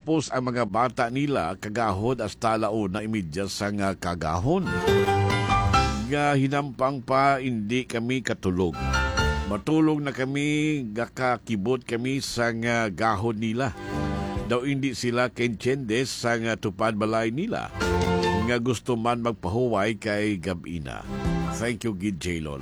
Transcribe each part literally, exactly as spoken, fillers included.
Tapos ang mga bata nila kagahod as talaon na imidya sa nga kagahon. Nga hinampang pa hindi kami katulog. Matulog na kami, gakakibot kami sa nga gahon nila. Daw hindi sila kentyendes sa nga tupad balay nila. Nga gusto man magpahuway kay Gabina. Thank you, Gid J. Lolo.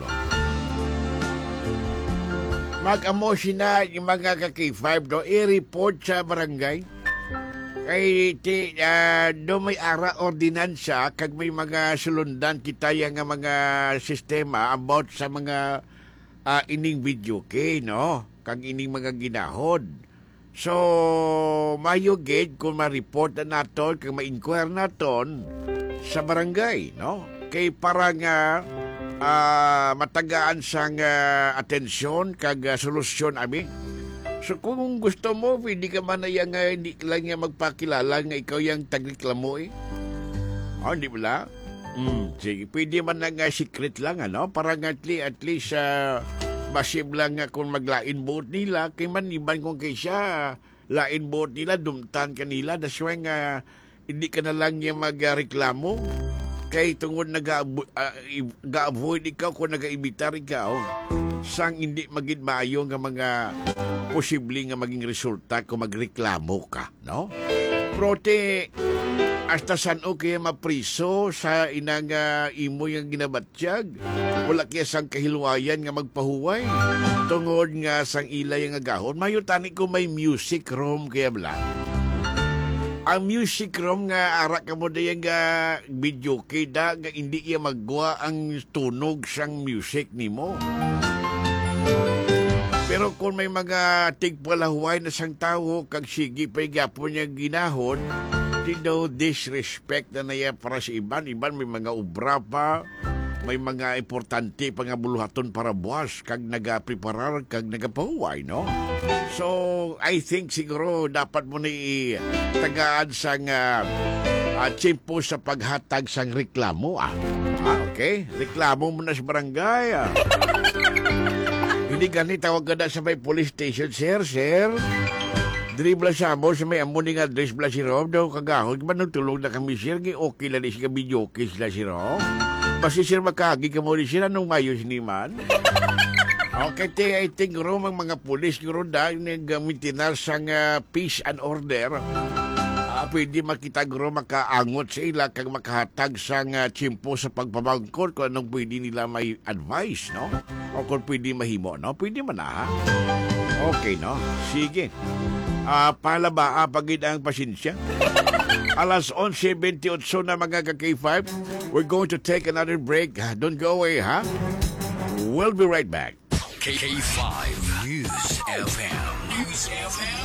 Mag-amo na yung mga ka-K five do, i-report sa barangay. Kay ti, uh, do may ara ordinansya kag may mga sulundan kita yung mga sistema about sa mga uh, ining video kay, no? Kag ining mga ginahod. So, mayo gid kung ma-report na naton, kag ma-inquire naton sa barangay, no? Kay para nga Uh, matagaan sang uh, atensyon kag uh, solusyon amin. So kung gusto mo, hindi ka man na yung, uh, hindi lang yung magpakilala nga ikaw yung tagreklamo eh. Oh, hindi mo lang? Mm, sige, pwede man na nga secret lang, ano? Para nga at least, at least uh, masib lang nga kung maglain boat nila, kay man iban kung kay siya, lain boat nila, dumtan kanila, that's why nga, hindi ka na lang yung magreklamo. Kay tungod nag-avoid uh, ikaw kung nag-iibitar ikaw sang hindi maging maayo nga mga posible nga maging resulta kung magreklamo ka, no? Prote, hasta saan o kaya mapriso sa inang uh, imo yung ginabatsyag? Wala kaya sang kahilwayan nga magpahuway? Tungod nga sang ilay nga gahon, mayo tani ko may music room kaya bla. Ang music room nga ara ka mo dayan nga video kida nga hindi iya magwa ang tunog sang music nimo. Pero kung may mga tigpalahuay na sang tao kag sige pa'y gapo niya ginahon, di daw disrespect na naya para sa iban. Iban may mga obra pa, may mga importante pa nga buluhaton para buwas kag nagapreparar kag nagapahuway, no? So, I think siguro dapat mo ni tagaan sang uh, uh, tsimpo sa paghatag sang reklamo. Ah. ah, okay? Reklamo mo na sa barangay. Ah. Hindi gani tawag ka na sa may police station, sir, sir. Dribla sa mo sa may amuni nga address bla si Rob daw kagahod. Manong tulog na kami, sir. Okay lang si kami joke sila si Rob. Basta sir makagi ka mo rin sila nung mayos ni man. Okay, te, I think ro ang mga pulis guro dahil nagamitin sang uh, peace and order. Uh, pwede makita guro makaangot sa ila kag makahatag sang uh, tsimpo sa pagpabangkot kung anong pwede nila may advice, no? O kung pwede mahimo, no? Pwede man na, ha? Okay, no? Sige. Uh, palaba, uh, pagid ang pasensya. Alas eleven twenty-eight na mga ka-K five. We're going to take another break. Don't go away, ha? We'll be right back. K five News F M. News F M.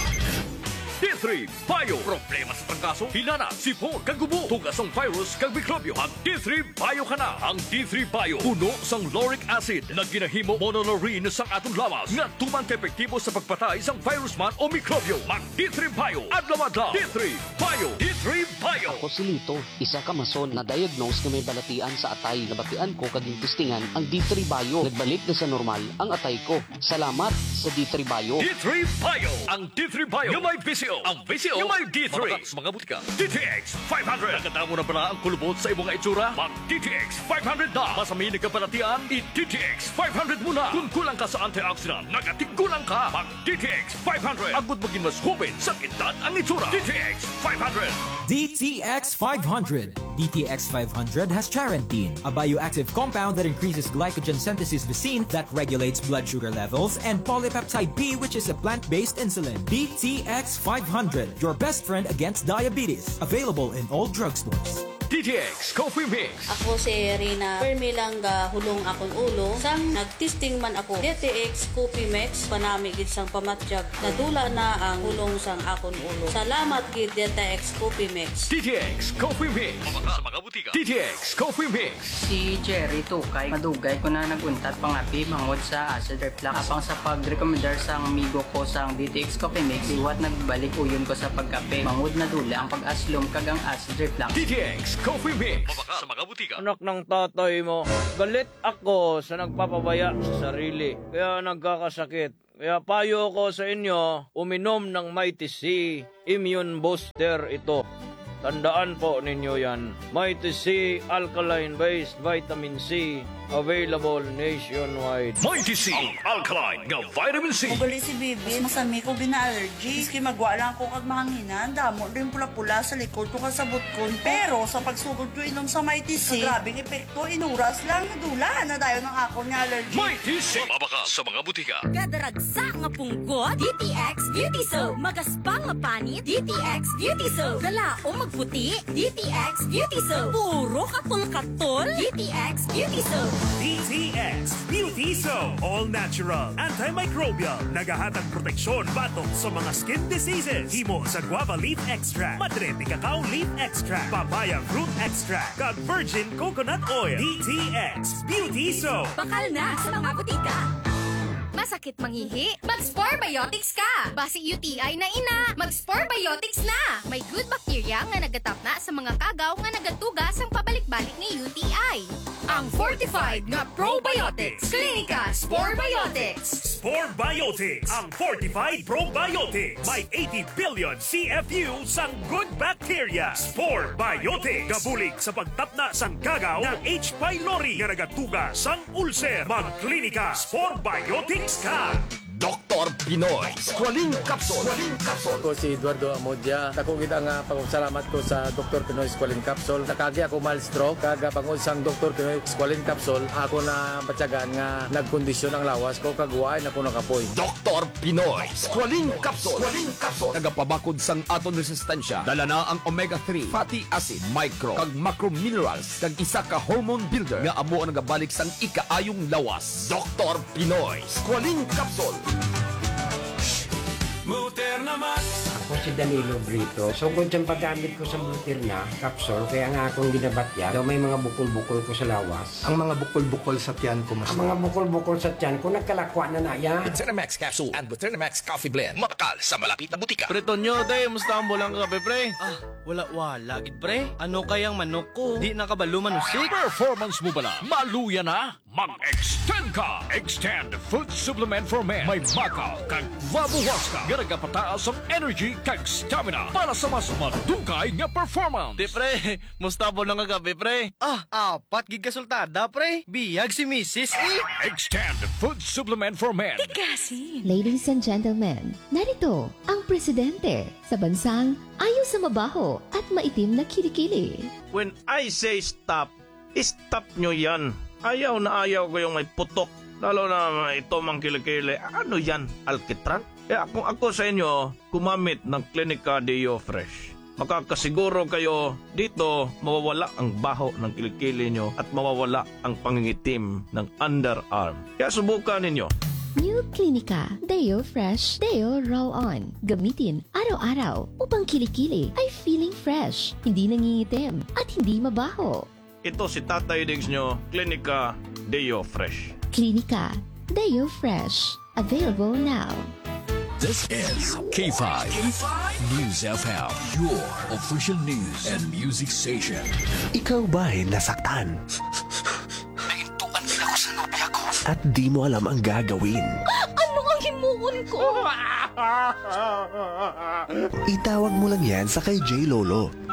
D three Bio. Problema sa trangkaso, hinana, sipon, kagubo, tugas ng virus, kag mikrobyo. Ang D three Bio ka na. Ang D three Bio, puno sang lauric acid na ginahimo monolaurin sang atong lawas nga tuman ka epektibo sa pagpatay sang virus man o mikrobyo. Mag D three Bio. Adlaw-adlaw. D three Bio. D three Bio. Ako si Lito, isa ka mason na diagnose nga may balatian sa atay. Nabatian ko kaging testingan ang D three Bio. Nagbalik na sa normal ang atay ko. Salamat sa D three Bio. D three Bio. Ang D three Bio yung may V C O. Ang V C O yung may D three. Mga, mga butika. D T X five hundred. Nakita mo na pala ang kulubot sa ibong itsura? Mag D T X five hundred na. Masami nagkabalatian, i-D T X five hundred muna. Kung kulang ka sa antioxidant, nagatigulang ka. Mag D T X five hundred. Agud maging mas hubin sa kintat ang itsura. D T X five hundred. D T X five hundred. D T X five hundred has charantine, a bioactive compound that increases glycogen synthesis vacine that regulates blood sugar levels, and polypeptide B, which is a plant-based insulin. D T X five hundred, your best friend against diabetes. Available in all drugstores. D T X Coffee Mix. Ako si Rina Permi lang ga hulong akong ulo. Sang nagtesting man ako D T X Coffee Mix panami gid sang pamatyag. Nadula na ang hulong sang akong ulo. Salamat gid D T X Coffee Mix. D T X Coffee Mix. Mabaka sa mga butika. D T X Coffee Mix. Si Jerry Tukay, madugay ko na naguntat pangapi mangod sa acid reflux. Apang sa pag-recommendar sang amigo ko sang D T X Coffee Mix, iwat nagbalik uyon ko sa pagkape. Mangod na dula ang pag-aslom kagang acid reflux. D T X Coffee Mix. Mabaka sa mga butika. Anak ng tatay mo, galit ako sa nagpapabaya sa sarili. Kaya nagkakasakit. Kaya payo ko sa inyo, uminom ng Mighty C Immune Booster ito. Tandaan po ninyo yan. Mighty C Alkaline-based Vitamin C, available nationwide. Mighty C, ang alkaline nga vitamin C. Ugali si Bibi, masami ko gina-allergy. Kaya magwa lang ako kag mahanginan. Damo rin pula-pula sa likod ko kasabot ko. Pero sa pagsugod ko inom sa Mighty C, grabing epekto, inuras lang, nadula na dayo ng ako nga allergy. Mighty C, mabaka sa mga butika. Kadaragsa nga punggot, D T X Beauty Soap. Magaspang nga panit, D T X Beauty Soap. Galao magputi, D T X Beauty Soap. Puro katol-katol, D T X Beauty Soap. D T X Beauty Soap. All natural, antimicrobial, nagahatag proteksyon batok sa mga skin diseases. Himo sa guava leaf extract, madre de cacao leaf extract, papaya fruit extract, kag virgin coconut oil. D T X Beauty Soap. Bakal na sa mga butika. Masakit mangihi? Mag-Spore Biotics ka! Basi U T I na ina, mag-Spore Biotics na! May good bacteria nga nagatap na sa mga kagaw nga nagatugas ang pabalik-balik ni U T I. Ang fortified nga probiotics. Clinica Spore Biotics. Spore Biotics, ang fortified probiotics. May eighty billion C F U sang good bacteria. Spore Biotics. Gabulig sa pagtapna sang kagaw ng H. pylori nga nagatugas sang ulcer. Mag-klinika Spore Biotics ka. Doktor Pinoy, Squalene Capsule. Squalene Capsule. Ako si Eduardo Amodia. Ako kita nga pagsalamat ko sa Doktor Pinoy Squalene Capsule. Nakagi ako mild stroke. Kaga pangod sang Doktor Pinoy Squalene Capsule. Ako na patyagan nga nagkondisyon ang lawas ko. Kagwain ako nakapoy. Doktor Pinoy, Squalene Capsule. Squalene Capsule. Nagapabakod sang aton resistensya. Dala na ang omega three, fatty acid, micro, kag macro minerals, kag isa ka hormone builder nga amo ang nagabalik sang ikaayong lawas. Doktor Pinoy, Squalene Capsule. Ako si Danilo Brito. Sungkod sa paggamit ko sa Butirna capsule, kaya nga akong ginabatya, daw may mga bukol-bukol ko sa lawas. Ang mga bukol-bukol sa tiyan ko, mas Ang mga bukol-bukol sa tiyan ko, nagkalakwa na na yan. Buternamax Capsule and Buternamax Coffee Blend. Makakal sa malapit na butika. Preton nyo, day, musta ang bulang kape, pre? Ah, wala-wala, gid, pre. Ano kayang manok ko? Di nakabalo manusik. Performance mo bala? Maluya na? Mag-extend ka! Extend Food Supplement for Men. May makaw kag vabuwas ka. Garaga pataas ang energy kag stamina para sa mas madugay nga performance. Di, pre, musta ang bulang kape, pre? Ah, apat gig kasultada, pre. Biyag si Missus E. Extend Food Supplement for Men. Kasi. Ladies and gentlemen, narito ang presidente sa bansang ayaw sa mabaho at maitim na kilikili. When I say stop, stop nyo yan. Ayaw na ayaw ko yung may putok. Lalo na ito mang kilikili. Ano yan? Alkitran? Eh kung ako sa inyo, kumamit ng Clinica Deo Fresh. Makakasiguro kayo dito mawawala ang baho ng kilikili nyo at mawawala ang pangingitim ng underarm. Kaya subukan ninyo. New Clinica Deo Fresh Deo Roll-On. Gamitin araw-araw upang kilikili ay feeling fresh, hindi nangingitim at hindi mabaho. Ito si Tatay Diggs nyo, Clinica Deo Fresh. Clinica Deo Fresh. Available now. This is K five News F M, your official news and music station. Ikaw ba'y nasaktan? Nahintuan din ako sa nobya ko. At di mo alam ang gagawin? Ano ang himuon ko? Itawag mo lang yan sa kay J. Lolo.